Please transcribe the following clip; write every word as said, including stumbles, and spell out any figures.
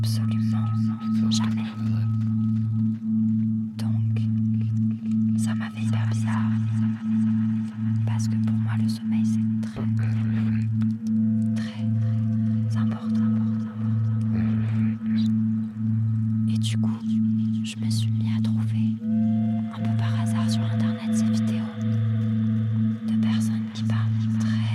Absolument jamais. Donc, ça m'a fait hyper bizarre. Parce que pour moi, le sommeil, c'est très, très important. Et du coup, je me suis mis à trouver